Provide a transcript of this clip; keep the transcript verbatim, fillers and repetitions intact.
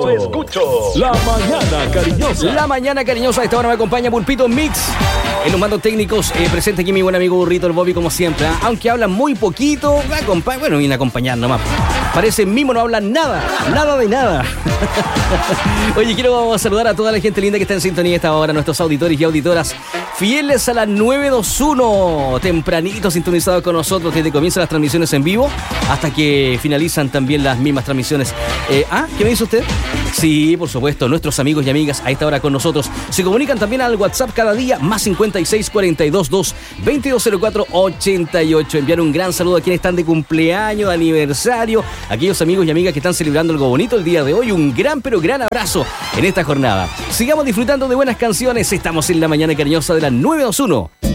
Escucho La Mañana Cariñosa. La Mañana Cariñosa. A esta hora me acompaña Pulpito Mix. En los mandos técnicos, eh, presente aquí mi buen amigo Burrito, el Bobby, como siempre. ¿eh? Aunque habla muy poquito, va a acompa- bueno, viene a acompañar nomás. Parece mimo, no habla nada, nada de nada. Oye, quiero saludar a toda la gente linda que está en sintonía a esta hora, nuestros auditores y auditoras fieles a la nueve veintiuno, tempranito sintonizados con nosotros desde que comienzan las transmisiones en vivo hasta que finalizan también las mismas transmisiones. Eh, ¿Ah? ¿Qué me dice usted? Sí, por supuesto, nuestros amigos y amigas a esta hora con nosotros se comunican también al WhatsApp cada día, más cincuenta y seis, cuarenta y dos, dos, veintidós cero cuatro, ochenta y ocho. Enviar un gran saludo a quienes están de cumpleaños, de aniversario, aquellos amigos y amigas que están celebrando algo bonito el día de hoy. Un gran, pero gran abrazo en esta jornada. Sigamos disfrutando de buenas canciones. Estamos en La Mañana Cariñosa de la nueve veintiuno.